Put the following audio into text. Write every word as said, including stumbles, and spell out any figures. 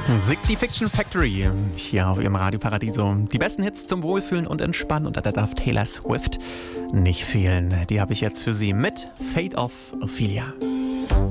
Sick die Fiction Factory hier auf ihrem Radio Paradiso. Die besten Hits zum Wohlfühlen und Entspannen, und da darf Taylor Swift nicht fehlen. Die habe ich jetzt für Sie mit Fate of Ophelia.